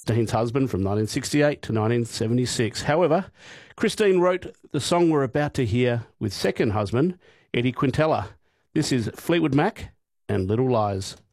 Christine's husband from 1968 to 1976. However, Christine wrote the song we're about to hear with second husband, Eddie Quintella. This is Fleetwood Mac and Little Lies.